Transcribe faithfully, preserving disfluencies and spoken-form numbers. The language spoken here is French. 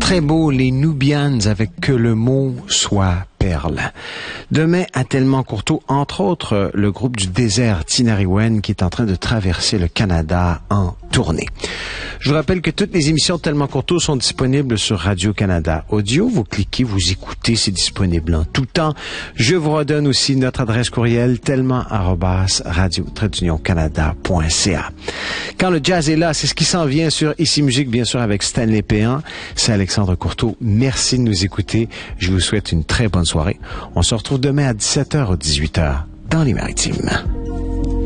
Très beau, les Nubians avec Que le mot soit perle. Demain, à Tellement Courteau, entre autres, le groupe du désert Tinariwen qui est en train de traverser le Canada en tournée. Je vous rappelle que toutes les émissions de Tellement Courteau sont disponibles sur Radio-Canada Audio. Vous cliquez, vous écoutez, c'est disponible en tout temps. Je vous redonne aussi notre adresse courriel tellement arobase radio tiret union canada point c a. Quand le jazz est là, c'est ce qui s'en vient sur Ici Musique, bien sûr, avec Stanley Péan. C'est Alexandre Courteau. Merci de nous écouter. Je vous souhaite une très bonne soirée. On se retrouve demain à dix-sept heures ou dix-huit heures dans les Maritimes.